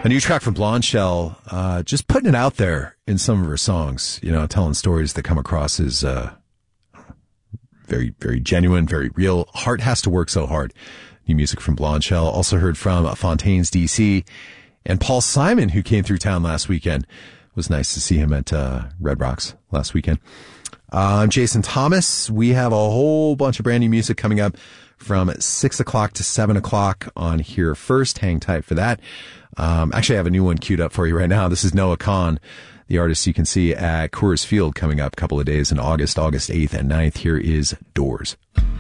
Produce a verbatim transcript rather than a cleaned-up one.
A new track from Blonde Shell, uh, just putting it out there in some of her songs, you know, telling stories that come across as, uh, very, very genuine, very real. Heart Has to Work So Hard. New music from Blonde Shell. Also heard from Fontaines D C and Paul Simon, who came through town last weekend. It was nice to see him at, uh, Red Rocks last weekend. Uh, I'm Jason Thomas. We have a whole bunch of brand new music coming up from six o'clock to seven o'clock on Here First. Hang tight for that. Um, actually, I have a new one queued up for you right now. This is Noah Kahan, the artist you can see at Coors Field coming up a couple of days in August, August eighth and ninth. Here is Doors.